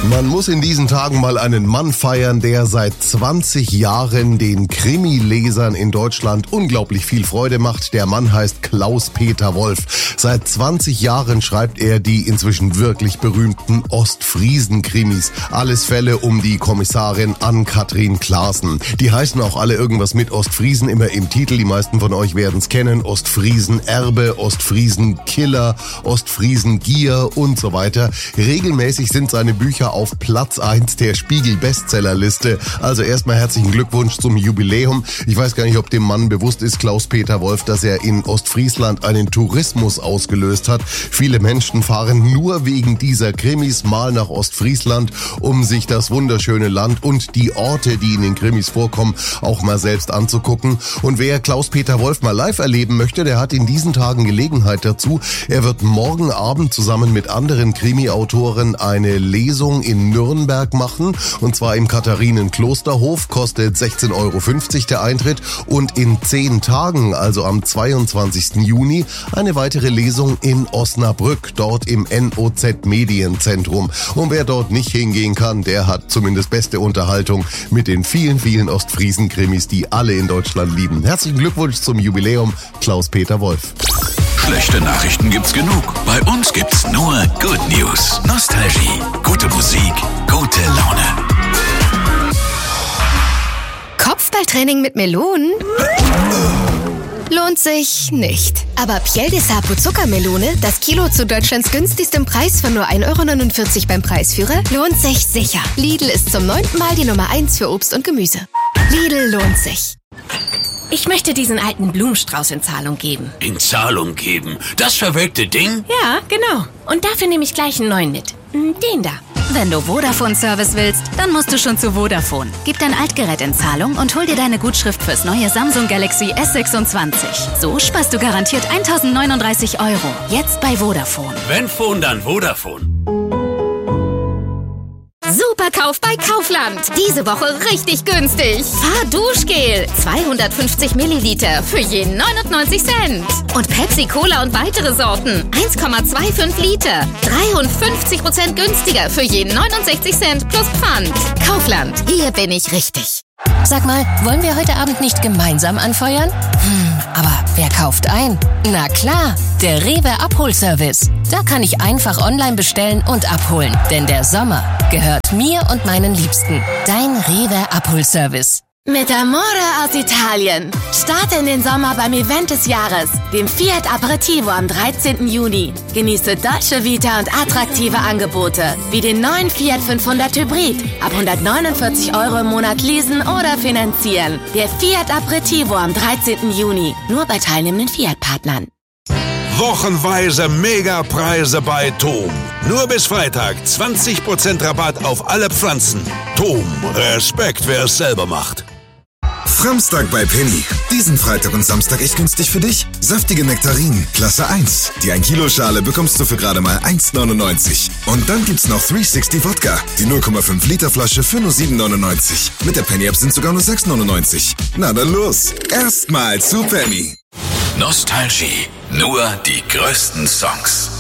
Man muss in diesen Tagen mal einen Mann feiern, der seit 20 Jahren den Krimi-Lesern in Deutschland unglaublich viel Freude macht. Der Mann heißt Klaus-Peter Wolf. Seit 20 Jahren schreibt er die inzwischen wirklich berühmten Ostfriesen-Krimis. Alles Fälle um die Kommissarin Ann-Kathrin Klaassen. Die heißen auch alle irgendwas mit Ostfriesen immer im Titel. Die meisten von euch werden es kennen. Ostfriesen-Erbe, Ostfriesen-Killer, Ostfriesen-Gier und so weiter. Regelmäßig sind seine Bücher auf Platz 1 der Spiegel-Bestsellerliste. Also erstmal herzlichen Glückwunsch zum Jubiläum. Ich weiß gar nicht, ob dem Mann bewusst ist, Klaus-Peter Wolf, dass er in Ostfriesland einen Tourismus ausgelöst hat. Viele Menschen fahren nur wegen dieser Krimis mal nach Ostfriesland, um sich das wunderschöne Land und die Orte, die in den Krimis vorkommen, auch mal selbst anzugucken. Und wer Klaus-Peter Wolf mal live erleben möchte, der hat in diesen Tagen Gelegenheit dazu. Er wird morgen Abend zusammen mit anderen Krimi-Autoren eine Lesung in Nürnberg machen, und zwar im Katharinen-Klosterhof, kostet 16,50 € der Eintritt, und in 10 Tagen, also am 22. Juni, eine weitere Lesung in Osnabrück, dort im NOZ Medienzentrum. Und wer dort nicht hingehen kann, der hat zumindest beste Unterhaltung mit den vielen, vielen Ostfriesen-Krimis, die alle in Deutschland lieben. Herzlichen Glückwunsch zum Jubiläum, Klaus-Peter Wolf. Schlechte Nachrichten gibt's genug. Bei uns gibt's nur Good News. Nostalgie, gute Musik, gute Laune. Kopfballtraining mit Melonen? Lohnt sich nicht. Aber Piel de Sapo Zuckermelone, das Kilo zu Deutschlands günstigstem Preis von nur 1,49 € beim Preisführer, lohnt sich sicher. Lidl ist zum 9. Mal die Nummer 1 für Obst und Gemüse. Lidl lohnt sich. Ich möchte diesen alten Blumenstrauß in Zahlung geben. In Zahlung geben? Das verwelkte Ding? Ja, genau. Und dafür nehme ich gleich einen neuen mit. Den da. Wenn du Vodafone-Service willst, dann musst du schon zu Vodafone. Gib dein Altgerät in Zahlung und hol dir deine Gutschrift fürs neue Samsung Galaxy S26. So sparst du garantiert 1.039 €. Jetzt bei Vodafone. Wenn Phone, dann Vodafone. Superkauf bei Kaufland. Diese Woche richtig günstig. Fahrduschgel 250 Milliliter für je 99 Cent. Und Pepsi Cola und weitere Sorten 1,25 Liter. 53% günstiger für je 69 Cent plus Pfand. Kaufland, hier bin ich richtig. Sag mal, wollen wir heute Abend nicht gemeinsam anfeuern? Aber wer kauft ein? Na klar, der Rewe Abholservice. Da kann ich einfach online bestellen und abholen. Denn der Sommer gehört mir und meinen Liebsten. Dein Rewe Abholservice. Mit Amore aus Italien. Starte in den Sommer beim Event des Jahres, dem Fiat Aperitivo am 13. Juni. Genieße Dolce Vita und attraktive Angebote, wie den neuen Fiat 500 Hybrid. Ab 149 € im Monat leasen oder finanzieren. Der Fiat Aperitivo am 13. Juni. Nur bei teilnehmenden Fiat-Partnern. Wochenweise Megapreise bei Tom. Nur bis Freitag 20% Rabatt auf alle Pflanzen. Tom, Respekt, wer es selber macht. Samstag bei Penny. Diesen Freitag und Samstag echt günstig für dich. Saftige Nektarinen, Klasse 1. Die 1 Kilo Schale bekommst du für gerade mal 1,99. Und dann gibt's noch 360 Wodka. Die 0,5 Liter Flasche für nur 7,99. Mit der Penny App sind sogar nur 6,99. Na dann los. Erstmal zu Penny. Nostalgie. Nur die größten Songs.